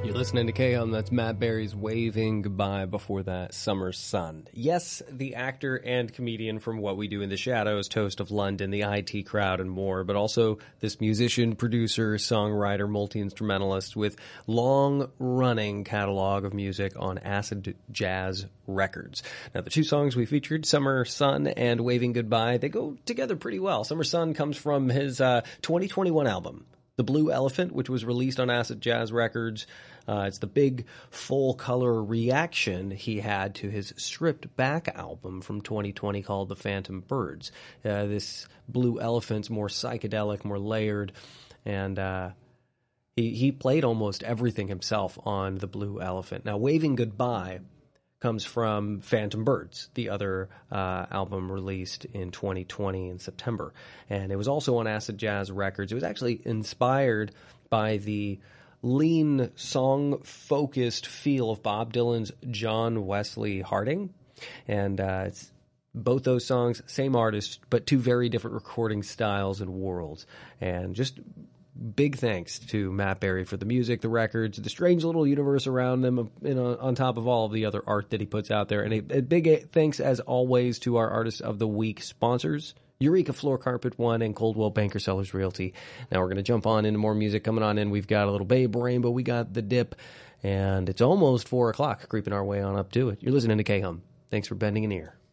You're listening to K-Hum. That's Matt Berry's Waving Goodbye. Before that, Summer Sun. Yes, the actor and comedian from What We Do in the Shadows, Toast of London, The IT Crowd, and more, but also this musician, producer, songwriter, multi-instrumentalist with long-running catalog of music on Acid Jazz Records. Now, the two songs we featured, Summer Sun and Waving Goodbye, they go together pretty well. Summer Sun comes from his 2021 album, The Blue Elephant, which was released on Acid Jazz Records. It's the big full-color reaction he had to his stripped-back album from 2020 called The Phantom Birds. This Blue Elephant's more psychedelic, more layered, and he played almost everything himself on The Blue Elephant. Now, Waving Goodbye comes from Phantom Birds, the other album released in 2020 in September. And it was also on Acid Jazz Records. It was actually inspired by the lean, song-focused feel of Bob Dylan's John Wesley Harding. And it's both those songs, same artist, but two very different recording styles and worlds. And just big thanks to Matt Berry for the music, the records, the strange little universe around them, on top of all of the other art that he puts out there. And a big thanks, as always, to our Artist of the Week sponsors, Eureka Floor Carpet One and Coldwell Banker Sellers Realty. Now we're going to jump on into more music coming on in. We've got a little Babe Rainbow, we got The Dip, and it's almost 4 o'clock, creeping our way on up to it. You're listening to K-Hum. Thanks for bending an ear.